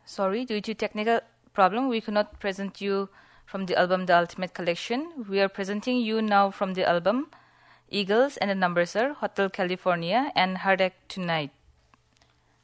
Sorry, due to technical problem, we could not present you from the album The Ultimate Collection. We are presenting you now from the album Eagles and the Numbers Are, Hotel California and Heartache Tonight.